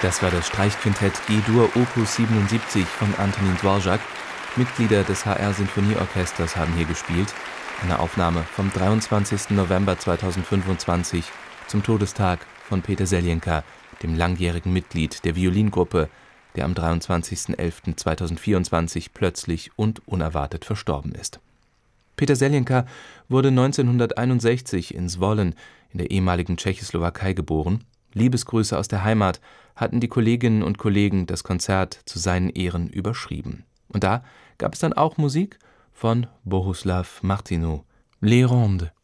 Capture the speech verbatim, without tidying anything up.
Das war das Streichquintett G-Dur Opus siebenundsiebzig von Antonín Dvořák. Mitglieder des H R-Sinfonieorchesters haben hier gespielt. Eine Aufnahme vom dreiundzwanzigsten November zweitausendfünfundzwanzig zum Todestag von Peter Seljenka, dem langjährigen Mitglied der Violingruppe, der am dreiundzwanzigsten elften zweitausendvierundzwanzig plötzlich und unerwartet verstorben ist. Peter Seljenka wurde neunzehnhunderteinundsechzig in Zvolen in der ehemaligen Tschechoslowakei geboren. Liebesgrüße aus der Heimat hatten die Kolleginnen und Kollegen das Konzert zu seinen Ehren überschrieben. Und da gab es dann auch Musik von Bohuslav Martinu, Les Rondes.